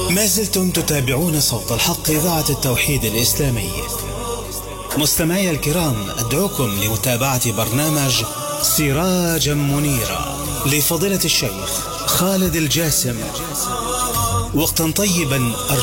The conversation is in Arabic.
ما زلتم تتابعون صوت الحق إذاعة التوحيد الإسلامي. مستمعي الكرام، أدعوكم لمتابعة برنامج سراجا منيرا لفضيلة الشيخ خالد الجاسم. وقتا طيبا